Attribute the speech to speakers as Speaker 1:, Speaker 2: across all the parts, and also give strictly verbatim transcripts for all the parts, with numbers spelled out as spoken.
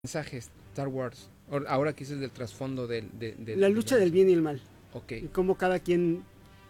Speaker 1: mensaje Star Wars? Ahora que es del trasfondo del, de, de,
Speaker 2: la lucha del bien y el mal.
Speaker 1: Ok.
Speaker 2: Y cómo cada quien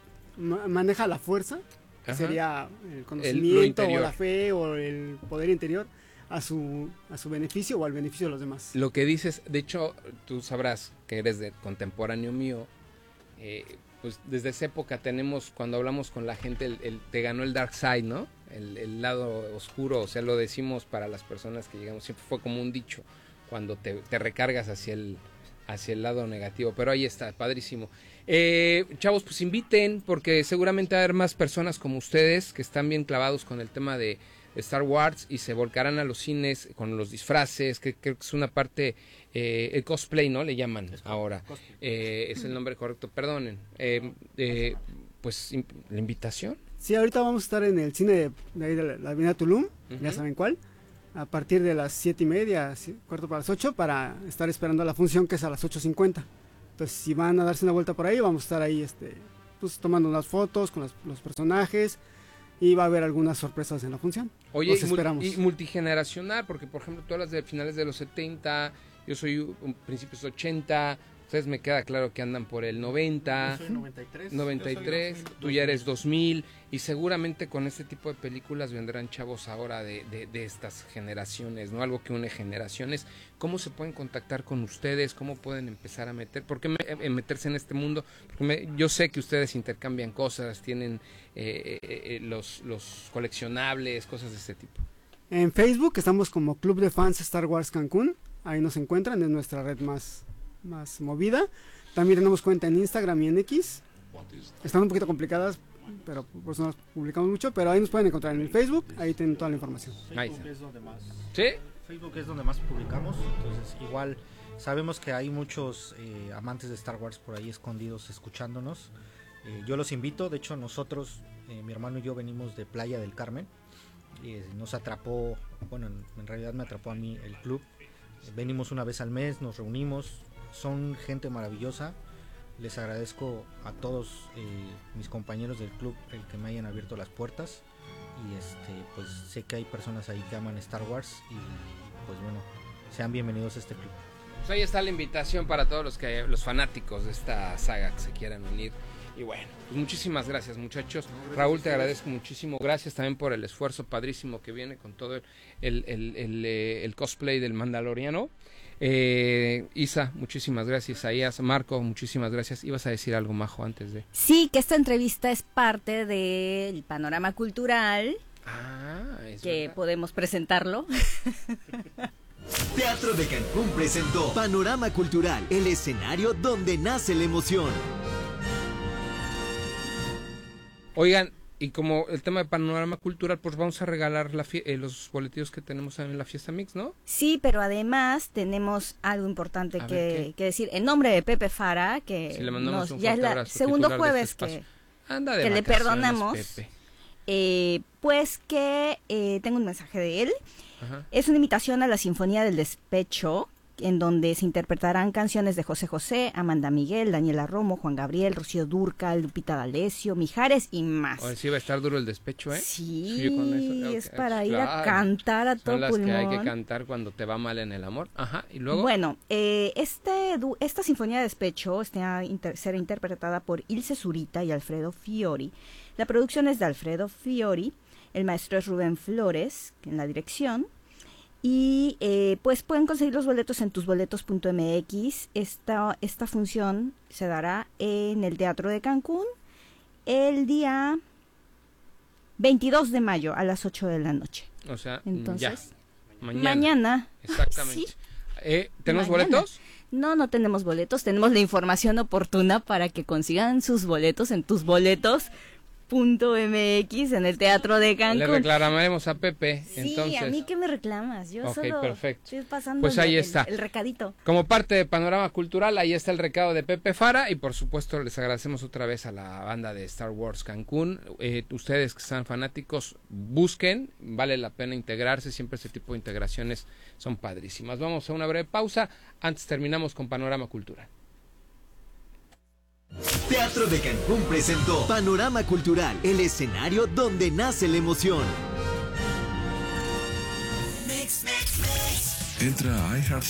Speaker 2: ma maneja la fuerza, que sería el conocimiento el, o la fe o el poder interior a su, a su beneficio o al beneficio de los demás.
Speaker 1: Lo que dices, de hecho, tú sabrás que eres de contemporáneo mío, eh, pues desde esa época tenemos, cuando hablamos con la gente, el, el, te ganó el dark side, ¿no? El, el lado oscuro, o sea, lo decimos para las personas que llegamos, siempre fue como un dicho, cuando te, te recargas hacia el, hacia el lado negativo, pero ahí está, padrísimo. Eh, chavos, pues inviten, porque seguramente va a haber más personas como ustedes que están bien clavados con el tema de Star Wars y se volcarán a los cines con los disfraces, que creo que es una parte, eh, el cosplay, ¿no? Le llaman es ahora, eh, es el nombre correcto, perdonen. Eh, eh, pues, ¿la invitación?
Speaker 2: Sí, ahorita vamos a estar en el cine de, de, ahí de la, la Avenida Tulum, uh-huh. Ya saben cuál, a partir de las siete y media, cuarto para las ocho, para estar esperando la función que es a las ocho cincuenta. Entonces, si van a darse una vuelta por ahí, vamos a estar ahí este, pues, tomando unas fotos con los, los personajes y va a haber algunas sorpresas en la función.
Speaker 1: Oye, y, esperamos. Y multigeneracional, porque por ejemplo, todas las de finales de los setenta, yo soy un principios ochenta, ustedes me queda claro que andan por el noventa,
Speaker 3: yo soy noventa y tres,
Speaker 1: noventa y tres,
Speaker 3: dos mil,
Speaker 1: tú ya eres dos mil, y seguramente con este tipo de películas vendrán chavos ahora de, de, de estas generaciones, ¿no? Algo que une generaciones. ¿Cómo se pueden contactar con ustedes? ¿Cómo pueden empezar a meter? ¿Por qué me, eh, meterse en este mundo? Porque me, yo sé que ustedes intercambian cosas, tienen eh, eh, los, los coleccionables, cosas de este tipo.
Speaker 2: En Facebook estamos como Club de Fans Star Wars Cancún, ahí nos encuentran, es nuestra red más... más movida. También tenemos cuenta en Instagram y en X. Están un poquito complicadas, pero por eso no las publicamos mucho, pero ahí nos pueden encontrar en el Facebook, ahí tienen toda la información.
Speaker 3: Facebook es donde más.
Speaker 1: ¿Sí?
Speaker 3: Facebook es donde más publicamos, entonces igual sabemos que hay muchos eh, amantes de Star Wars por ahí escondidos escuchándonos. Eh, yo los invito, de hecho nosotros, eh, mi hermano y yo venimos de Playa del Carmen. Eh, nos atrapó, bueno, en, en realidad me atrapó a mí el club. Eh, venimos una vez al mes, nos reunimos. Son gente maravillosa, les agradezco a todos eh, mis compañeros del club el que me hayan abierto las puertas y este pues sé que hay personas ahí que aman Star Wars y pues bueno, sean bienvenidos a este club.
Speaker 1: Pues ahí está la invitación para todos los que los fanáticos de esta saga que se quieran unir. Y bueno, pues muchísimas gracias muchachos. Raúl, te agradezco muchísimo. Gracias también por el esfuerzo padrísimo que viene con todo el, el, el, el, el cosplay del Mandaloriano. Eh, Isa, muchísimas gracias. Isaías, Marco, muchísimas gracias. ¿Ibas a decir algo, Majo, antes de...?
Speaker 4: Sí, que esta entrevista es parte del panorama cultural.
Speaker 1: Ah, es
Speaker 4: que
Speaker 1: verdad.
Speaker 4: Podemos presentarlo.
Speaker 5: Teatro de Cancún presentó Panorama Cultural, el escenario donde nace la emoción.
Speaker 1: Oigan, y como el tema de Panorama Cultural, pues vamos a regalar la eh, los boletillos que tenemos en la Fiesta Mix, ¿no?
Speaker 4: Sí, pero además tenemos algo importante que, que decir. En nombre de Pepe Fara, que
Speaker 1: sí, le mandamos
Speaker 4: nos,
Speaker 1: un
Speaker 4: ya es el segundo jueves este que,
Speaker 1: Anda de
Speaker 4: que le perdonamos.
Speaker 1: Pepe.
Speaker 4: Eh, pues que eh, tengo un mensaje de él.
Speaker 1: Ajá.
Speaker 4: Es una invitación a la Sinfonía del Despecho, en donde se interpretarán canciones de José José, Amanda Miguel, Daniela Romo, Juan Gabriel, Rocío Dúrcal, Lupita D'Alessio, Mijares y más.
Speaker 1: Oye, sí va a estar duro el despecho, ¿eh?
Speaker 4: Sí,
Speaker 1: sí con eso. Okay.
Speaker 4: Es para ir
Speaker 1: claro.
Speaker 4: a cantar a todo
Speaker 1: Son las
Speaker 4: pulmón.
Speaker 1: que hay que cantar cuando te va mal en el amor. Ajá, y luego...
Speaker 4: Bueno, eh, este, esta Sinfonía de Despecho está inter será interpretada por Ilse Zurita y Alfredo Fiori. La producción es de Alfredo Fiori, el maestro es Rubén Flores, en la dirección. Y eh, pues pueden conseguir los boletos en tusboletos punto m x. Esta, esta función se dará en el Teatro de Cancún el día veintidós de mayo a las ocho de la noche.
Speaker 1: O sea,
Speaker 4: entonces,
Speaker 1: ya. Mañana.
Speaker 4: Mañana.
Speaker 1: Exactamente.
Speaker 4: Sí.
Speaker 1: Eh, ¿Tenemos
Speaker 4: Mañana.
Speaker 1: boletos?
Speaker 4: No, no tenemos boletos. Tenemos la información oportuna para que consigan sus boletos en tusboletos punto m x en el Teatro de Cancún.
Speaker 1: Le reclamaremos a Pepe.
Speaker 4: Sí,
Speaker 1: entonces.
Speaker 4: a mí que me reclamas. Yo
Speaker 1: okay,
Speaker 4: solo
Speaker 1: perfecto.
Speaker 4: estoy pasando
Speaker 1: pues ahí
Speaker 4: el,
Speaker 1: está.
Speaker 4: El, el recadito.
Speaker 1: Como parte de Panorama Cultural, ahí está el recado de Pepe Fara y por supuesto les agradecemos otra vez a la banda de Star Wars Cancún. Eh, ustedes que sean fanáticos, busquen, vale la pena integrarse, siempre este tipo de integraciones son padrísimas. Vamos a una breve pausa, antes terminamos con Panorama Cultural.
Speaker 5: Teatro de Cancún presentó Panorama Cultural, el escenario donde nace la emoción.
Speaker 6: Mix, mix, mix. Entra a iHeart